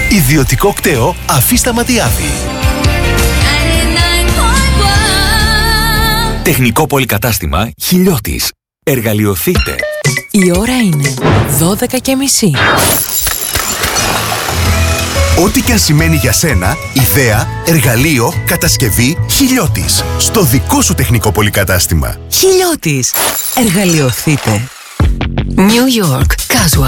Ιδιωτικό κτέο Αφίστα Ματιάδη. Τεχνικό πολυκατάστημα Χιλιώτης. Εργαλειοθείτε. Η ώρα είναι 12:30. Ό,τι και αν σημαίνει για σένα, ιδέα, εργαλείο, κατασκευή, Χιλιώτης. Στο δικό σου τεχνικό πολυκατάστημα. Χιλιώτης. Εργαλειοθείτε. New York Casual.